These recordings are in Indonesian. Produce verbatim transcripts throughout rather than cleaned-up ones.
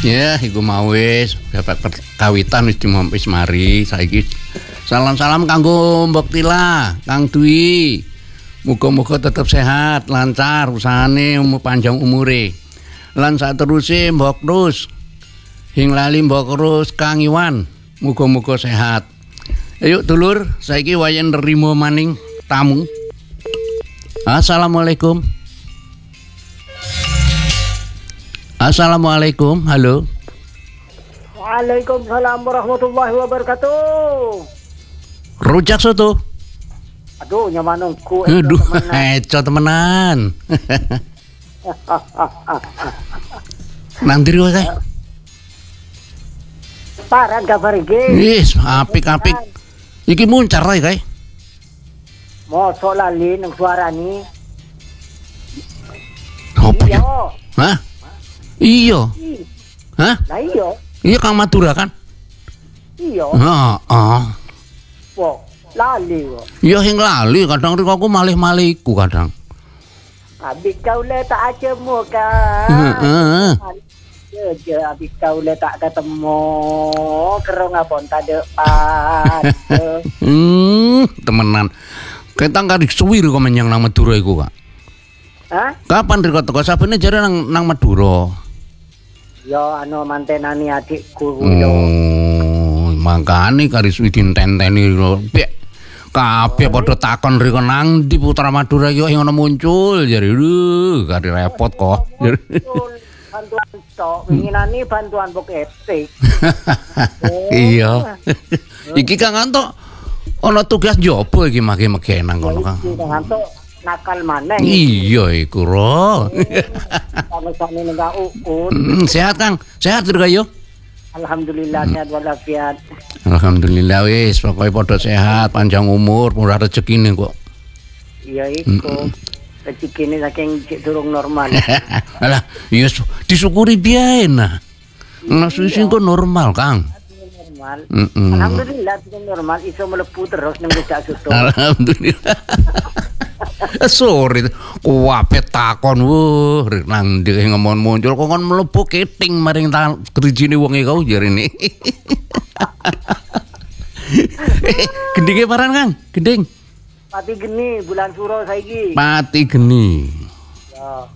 Ya, iku mau wis dapat kawitan wis dimampis mari saiki. Salam-salam kanggo Mbok Tila, Kang Dwi. Muga-muga tetep sehat, lancar usahane, umur panjang umure. Lan sateruse Mbok Rus. Hing lali Mbok Rus Kang Iwan. Muga-muga sehat. Ayo dulur, saiki wayahe nrimo maning tamu. Assalamualaikum. Assalamualaikum, halo. Waalaikumsalam warahmatullahi wabarakatuh. Rujak soto. Aduh, nyamanungku. Aduh, eco temenan. Nanti wae. Paran kabar iki. Wis, apik-apik. Iki muncar ae kae. Mosok lali nang suarane. Opo ya? Hah? Iya. Hah? Lah iya. Iya Kang Madura kan? Iya. Heeh. Wah, lali kok. Ya sing lali kadang riko aku malih-malihku kadang. Abi kau le tak acemu ka. Heeh. Ya je abi kau le tak ketemu. Kerong abon tak depan. Hmm, temenan. Ketang kari suwi riko menyang nang Madura iku, Kak. Hah? Kapan riko teko sabene jare nang nang Madura? Yo anu mantenani adikku yo. Oh, mangkane kari suwi ditenteni lho. Kabeh padha takon riko nang ndi Putra Madura yo sing ana muncul jare lho, kari repot kok. Bantuan tok, winginane bantuan bok etik. Iya. Iki Kang Anto ana tugas jopo iki mage-mage nang kono Kang. Kang Anto nakal maneh. Iya iku ro. Sama-sama nang uun. Sehat Kang, sehat juga yo. Alhamdulillah sehat walafiat. Alhamdulillah wis pokoke padha sehat, panjang umur, murah rezekine kok. Iya iku. Rezekine saking durung normal. Alah, yes disyukuri biyen nah. Nah sing kok normal Kang. Normal. Alhamdulillah normal iso mlebu terus nang becak suto. Alhamdulillah. Sorry, kuwape takon wuh nang ndi ngomong muncul kok kon mlebu keting maring drijine wonge kau jarene. Gendinge paran Kang, gending. Pati geni bulan suro saiki. Pati geni. Ya.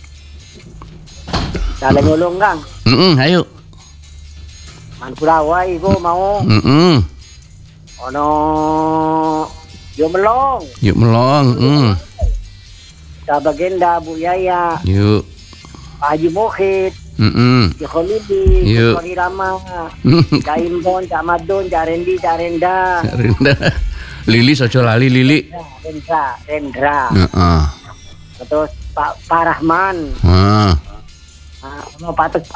Dale ngolong Kang. Heeh, ayo. Man Kurawa iku mau. Heeh. Ono yo melong. Yuk melong, heeh. Da bagenda Bu Yaya. Yuk. Pak Haji Mukhid. Heeh. Di Kholidi, Yuk. Kori Rama. Kaimbon, Cak Madun, Cak Rendi, Cak Renda. Renda. Lili sojo lali Lili. Rendra, Rendra. Heeh. Terus Pak Pak Rahman. Heeh. Nah, ono Pak Teguh.